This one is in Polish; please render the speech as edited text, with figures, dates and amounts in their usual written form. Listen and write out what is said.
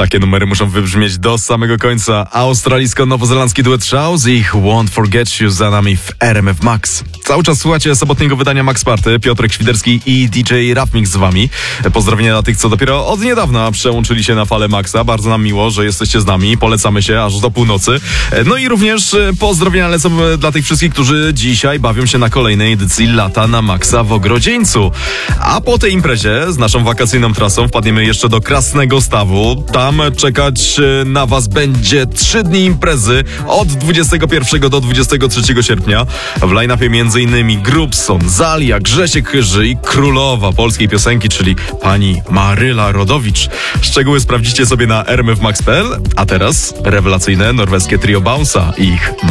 Takie numery muszą wybrzmieć do samego końca. Australijsko-nowozelandzki duet Shouse i ich Won't Forget You za nami w RMF Max. Cały czas słuchacie sobotniego wydania Max Party. Piotrek Świderski i DJ Rafmix z wami. Pozdrowienia dla tych, co dopiero od niedawna przełączyli się na falę Maxa. Bardzo nam miło, że jesteście z nami. Polecamy się aż do północy. No i również pozdrowienia lecą dla tych wszystkich, którzy dzisiaj bawią się na kolejnej edycji Lata na Maxa w Ogrodzieńcu. A po tej imprezie z naszą wakacyjną trasą wpadniemy jeszcze do Krasnego Stawu. Tam czekać na was będzie 3 dni imprezy od 21 do 23 sierpnia. W line-upie m.in. Grubson, Zalia, Grzesiek Chyży i królowa polskiej piosenki, czyli pani Maryla Rodowicz. Szczegóły sprawdzicie sobie na rmfmax.pl, a teraz rewelacyjne norweskie trio Bounce'a i ich